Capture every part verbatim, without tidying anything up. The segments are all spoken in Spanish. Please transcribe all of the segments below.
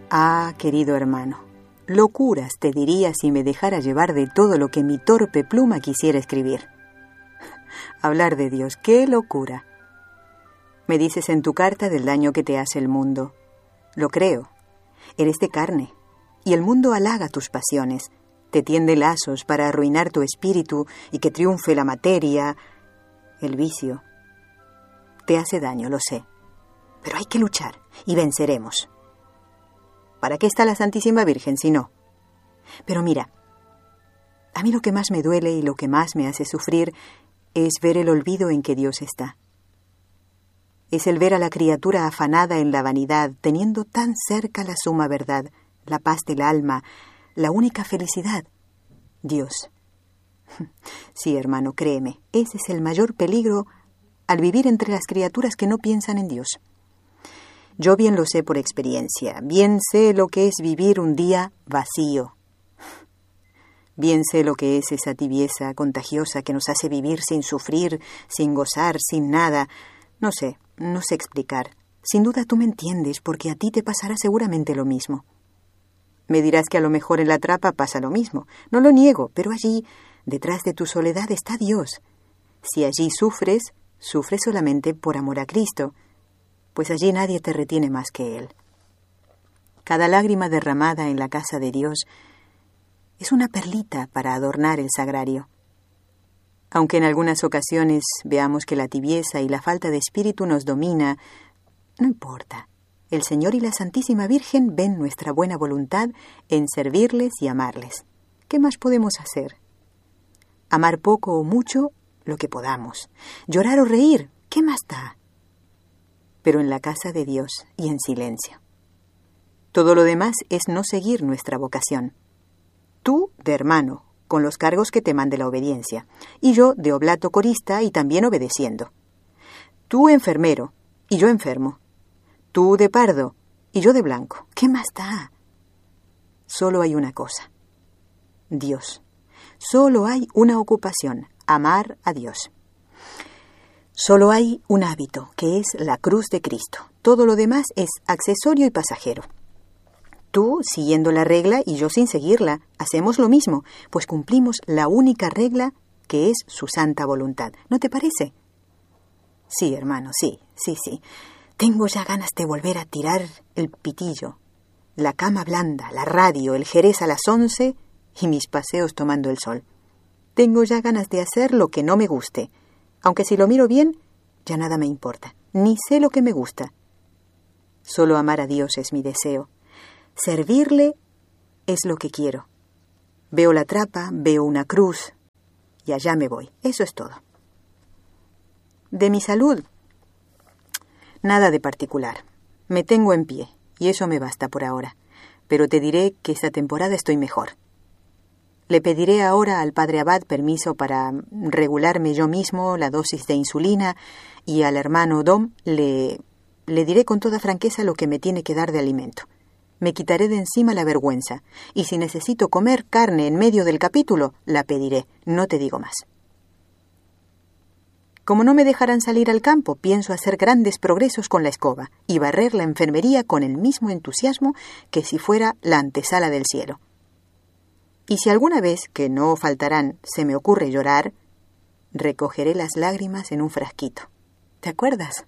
Ah, querido hermano, locuras te diría si me dejara llevar de todo lo que mi torpe pluma quisiera escribir. Hablar de Dios, ¡qué locura! Me dices en tu carta del daño que te hace el mundo. Lo creo. Eres de carne, y el mundo halaga tus pasiones, te tiende lazos para arruinar tu espíritu y que triunfe la materia, el vicio. Te hace daño, lo sé, pero hay que luchar y venceremos. ¿Para qué está la Santísima Virgen si no? Pero mira, a mí lo que más me duele y lo que más me hace sufrir es ver el olvido en que Dios está. Es el ver a la criatura afanada en la vanidad, teniendo tan cerca la suma verdad, la paz del alma, la única felicidad, Dios. Sí, hermano, créeme, ese es el mayor peligro al vivir entre las criaturas que no piensan en Dios. Yo bien lo sé por experiencia, bien sé lo que es vivir un día vacío. Bien sé lo que es esa tibieza contagiosa que nos hace vivir sin sufrir, sin gozar, sin nada. No sé, no sé explicar. Sin duda tú me entiendes, porque a ti te pasará seguramente lo mismo. Me dirás que a lo mejor en la trapa pasa lo mismo. No lo niego, pero allí, detrás de tu soledad está Dios. Si allí sufres, sufres solamente por amor a Cristo, pues allí nadie te retiene más que Él. Cada lágrima derramada en la casa de Dios es una perlita para adornar el sagrario. Aunque en algunas ocasiones veamos que la tibieza y la falta de espíritu nos domina, no importa. El Señor y la Santísima Virgen ven nuestra buena voluntad en servirles y amarles. ¿Qué más podemos hacer? Amar poco o mucho, lo que podamos. Llorar o reír, ¿qué más da? Pero en la casa de Dios y en silencio. Todo lo demás es no seguir nuestra vocación. Tú de hermano, con los cargos que te mande la obediencia, y yo de oblato corista y también obedeciendo. Tú enfermero, y yo enfermo. Tú de pardo, y yo de blanco. ¿Qué más da? Solo hay una cosa. Dios. Solo hay una ocupación, amar a Dios. Solo hay un hábito, que es la cruz de Cristo. Todo lo demás es accesorio y pasajero. Tú siguiendo la regla y yo sin seguirla, hacemos lo mismo, pues cumplimos la única regla que es su santa voluntad. ¿No te parece? Sí, hermano, sí, sí, sí. Tengo ya ganas de volver a tirar el pitillo, la cama blanda, la radio, el jerez a las once y mis paseos tomando el sol. Tengo ya ganas de hacer lo que no me guste, aunque si lo miro bien, ya nada me importa, ni sé lo que me gusta. Solo amar a Dios es mi deseo. Servirle es lo que quiero. Veo la trapa, veo una cruz y allá me voy. Eso es todo. De mi salud, nada de particular. Me tengo en pie y eso me basta por ahora. Pero te diré que esta temporada estoy mejor. Le pediré ahora al padre Abad permiso para regularme yo mismo la dosis de insulina y al hermano Dom le, le diré con toda franqueza lo que me tiene que dar de alimento. Me quitaré de encima la vergüenza, y si necesito comer carne en medio del capítulo, la pediré, no te digo más. Como no me dejarán salir al campo, pienso hacer grandes progresos con la escoba y barrer la enfermería con el mismo entusiasmo que si fuera la antesala del cielo. Y si alguna vez, que no faltarán, se me ocurre llorar, recogeré las lágrimas en un frasquito. ¿Te acuerdas?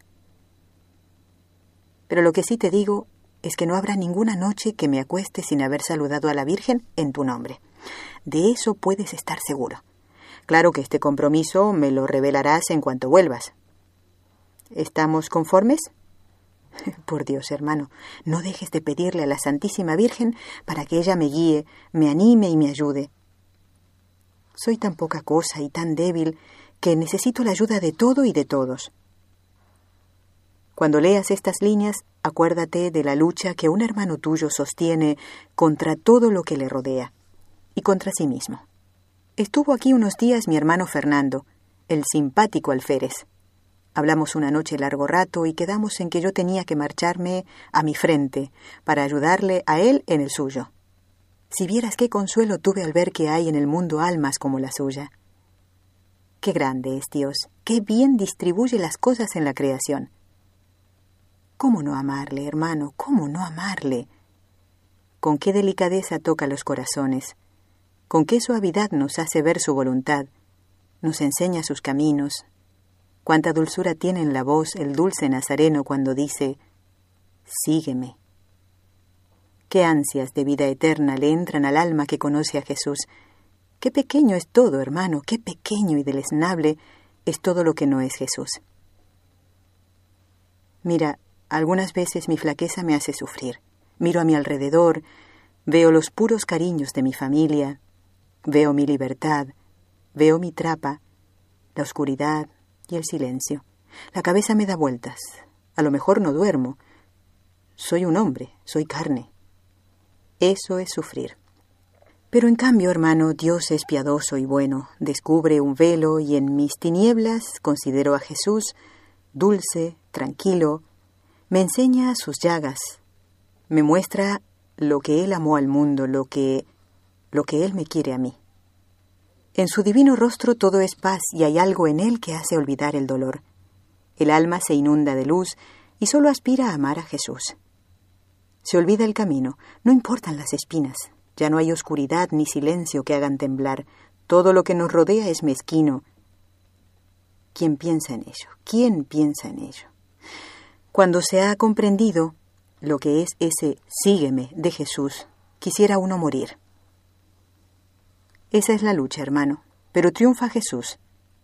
Pero lo que sí te digo es que no habrá ninguna noche que me acueste sin haber saludado a la Virgen en tu nombre. De eso puedes estar seguro. Claro que este compromiso me lo revelarás en cuanto vuelvas. ¿Estamos conformes? Por Dios, hermano, no dejes de pedirle a la Santísima Virgen para que ella me guíe, me anime y me ayude. Soy tan poca cosa y tan débil que necesito la ayuda de todo y de todos. Cuando leas estas líneas, acuérdate de la lucha que un hermano tuyo sostiene contra todo lo que le rodea y contra sí mismo. Estuvo aquí unos días mi hermano Fernando, el simpático alférez. Hablamos una noche largo rato y quedamos en que yo tenía que marcharme a mi frente para ayudarle a él en el suyo. Si vieras qué consuelo tuve al ver que hay en el mundo almas como la suya. Qué grande es Dios, qué bien distribuye las cosas en la creación. ¿Cómo no amarle, hermano? ¿Cómo no amarle? con qué delicadeza toca los corazones, con qué suavidad nos hace ver su voluntad, nos enseña sus caminos. Cuánta dulzura tiene en la voz el dulce Nazareno cuando dice: sígueme. Qué ansias de vida eterna le entran al alma que conoce a Jesús. Qué pequeño es todo, hermano, qué pequeño y deleznable es todo lo que no es Jesús. Mira, algunas veces mi flaqueza me hace sufrir. Miro a mi alrededor, veo los puros cariños de mi familia, veo mi libertad, veo mi trapa, la oscuridad y el silencio. La cabeza me da vueltas. A lo mejor no duermo. Soy un hombre, soy carne. Eso es sufrir. Pero en cambio, hermano, Dios es piadoso y bueno. Descubre un velo y en mis tinieblas considero a Jesús dulce, tranquilo. Me enseña sus llagas. Me muestra lo que Él amó al mundo, lo que, lo que Él me quiere a mí. En su divino rostro todo es paz y hay algo en Él que hace olvidar el dolor. El alma se inunda de luz y solo aspira a amar a Jesús. Se olvida el camino, no importan las espinas, ya no hay oscuridad ni silencio que hagan temblar, todo lo que nos rodea es mezquino. ¿Quién piensa en ello? ¿Quién piensa en ello? Cuando se ha comprendido lo que es ese sígueme de Jesús, quisiera uno morir. Esa es la lucha, hermano, pero triunfa Jesús.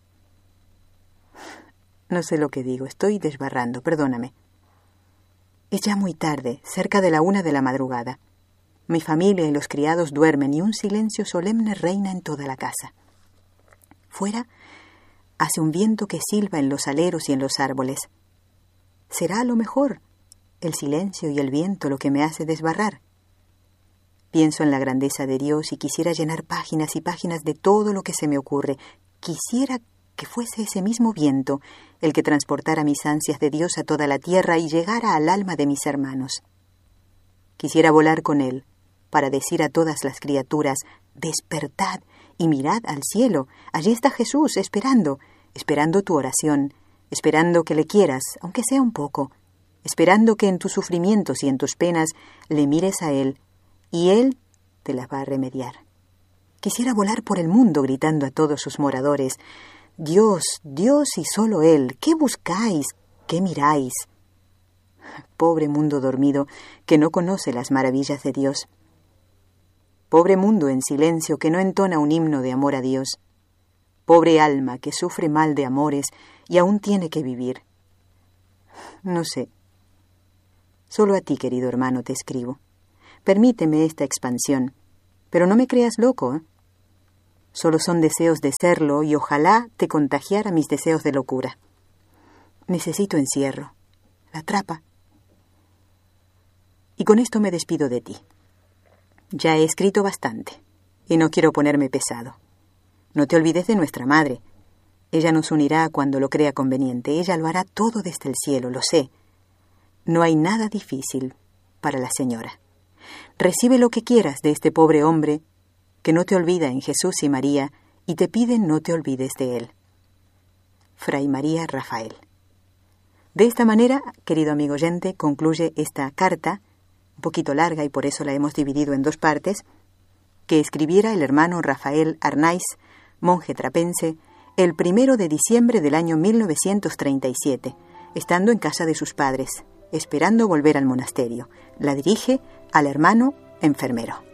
No sé lo que digo, estoy desbarrando, perdóname. Es ya muy tarde, cerca de la una de la madrugada. Mi familia y los criados duermen y un silencio solemne reina en toda la casa. Fuera hace un viento que silba en los aleros y en los árboles. ¿Será a lo mejor el silencio y el viento lo que me hace desbarrar? Pienso en la grandeza de Dios y quisiera llenar páginas y páginas de todo lo que se me ocurre. Quisiera que fuese ese mismo viento el que transportara mis ansias de Dios a toda la tierra y llegara al alma de mis hermanos. Quisiera volar con él para decir a todas las criaturas: despertad y mirad al cielo, allí está Jesús esperando, esperando tu oración, esperando que le quieras, aunque sea un poco, esperando que en tus sufrimientos y en tus penas le mires a él, y él te las va a remediar. Quisiera volar por el mundo gritando a todos sus moradores: Dios, Dios y solo Él, ¿qué buscáis? ¿Qué miráis? Pobre mundo dormido que no conoce las maravillas de Dios. Pobre mundo en silencio que no entona un himno de amor a Dios. Pobre alma que sufre mal de amores y aún tiene que vivir. No sé. Solo a ti, querido hermano, te escribo. Permíteme esta expansión, pero no me creas loco, ¿eh? Solo son deseos de serlo y ojalá te contagiara mis deseos de locura. Necesito encierro, la trapa. Y con esto me despido de ti. Ya he escrito bastante y no quiero ponerme pesado. No te olvides de nuestra madre. Ella nos unirá cuando lo crea conveniente. Ella lo hará todo desde el cielo, lo sé. No hay nada difícil para la señora. Recibe lo que quieras de este pobre hombre que no te olvida en Jesús y María y te pide no te olvides de él. Fray María Rafael. De esta manera, querido amigo oyente, concluye esta carta, un poquito larga y por eso la hemos dividido en dos partes, que escribiera el hermano Rafael Arnaiz, monje trapense, el primero de diciembre del año mil novecientos treinta y siete, estando en casa de sus padres, esperando volver al monasterio. La dirige al hermano enfermero.